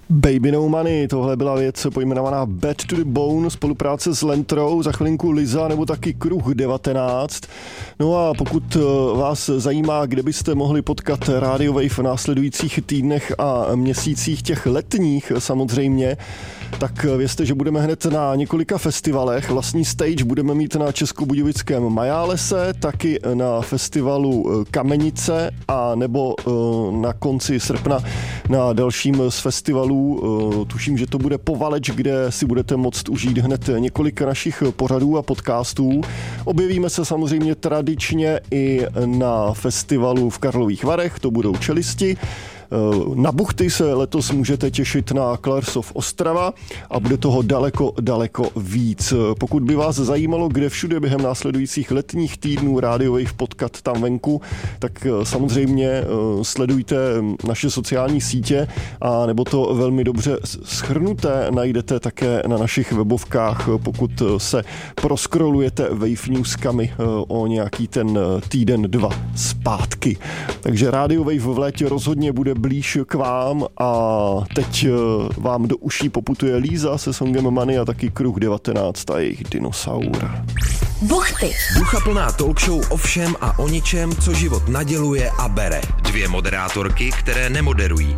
Baby No Money, tohle byla věc pojmenovaná Bad to the Bone, spolupráce s Lentrou, za chvilinku Liza nebo taky Kruh 19. No a pokud vás zajímá, kde byste mohli potkat Radio Wave v následujících týdnech a měsících, těch letních samozřejmě, tak vězte, že budeme hned na několika festivalech. Vlastní stage budeme mít na Českobudějovickém Majálese, taky na festivalu Kamenice a nebo na konci srpna na dalším z festivalů. Tuším, že to bude Povaleč, kde si budete moct užít hned několik našich pořadů a podcastů. Objevíme se samozřejmě tradičně i na festivalu v Karlových Varech, to budou Čelisti. Na buchty se letos můžete těšit na Klarsov Ostrava a bude toho daleko víc. Pokud by vás zajímalo, kde všude během následujících letních týdnů Radio Wave potkat tam venku, tak samozřejmě sledujte naše sociální sítě a nebo to velmi dobře shrnuté najdete také na našich webovkách, pokud se proskrolujete Wave Newskami o nějaký ten týden, dva zpátky. Takže Radio Wave v létě rozhodně bude blíž k vám a teď vám do uší poputuje Líza se songem Money a taky Kruh 19 a jejich Dinosaur. Buchty. Duchaplná talk show o všem a o ničem, co život naděluje a bere. Dvě moderátorky, které nemoderují,